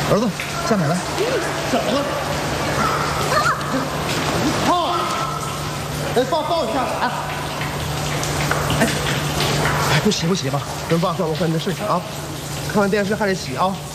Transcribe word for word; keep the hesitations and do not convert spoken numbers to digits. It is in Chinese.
儿子，下奶来。 怎么了？操！哎，放放我下来！哎， 哎，不洗不洗吧， 跟爸说，我快点睡去啊，看完电视还得洗啊。